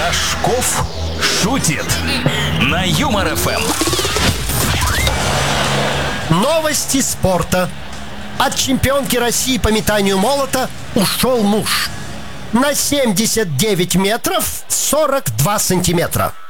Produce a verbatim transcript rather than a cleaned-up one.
Рожков шутит на Юмор эф эм. Новости спорта. От чемпионки России по метанию молота ушел муж. На семьдесят девять метров сорок два сантиметра.